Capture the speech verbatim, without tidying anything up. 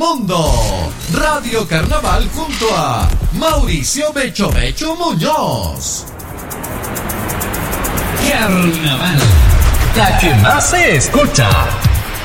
Mundo Radio Carnaval junto a Mauricio Becho Becho Muñoz. Carnaval, la que más se escucha.